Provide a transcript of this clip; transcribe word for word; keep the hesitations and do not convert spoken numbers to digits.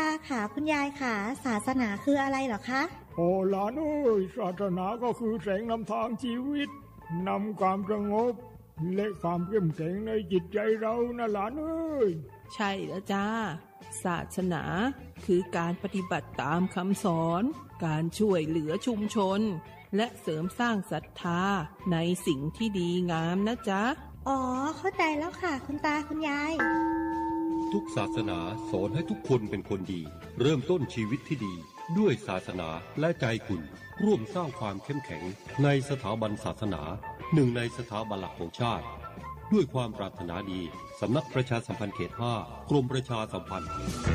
าค่ะคุณยายค่ะศาสนาคืออะไรเหรอคะโอ้หลานเอ้ยศาสนาก็คือแสงนำทางชีวิตนำความสงบและความเข้มแข็งในจิตใจเรานะหลานเอ้ยใช่แล้วจ้าศาสนาคือการปฏิบัติตามคำสอนการช่วยเหลือชุมชนและเสริมสร้างศรัทธาในสิ่งที่ดีงามนะจ๊ะอ๋อเข้าใจแล้วค่ะคุณตาคุณยายทุกศาสนาสอนให้ทุกคนเป็นคนดีเริ่มต้นชีวิตที่ดีด้วยศาสนาและใจคุณร่วมสร้างความเข้มแข็งในสถาบันศาสนาหนึ่งในสถาบันหลักของชาติด้วยความปรารถนาดีสำนักประชาสัมพันธ์เขตห้ากรมประชาสัมพันธ์